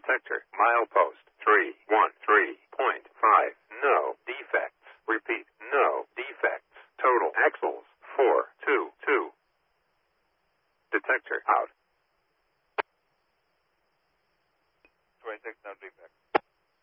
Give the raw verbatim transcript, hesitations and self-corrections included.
Detector. Milepost three one three point five. No defects. Repeat. No defects. Total axles four two two. Detector out. twenty-six, no defects.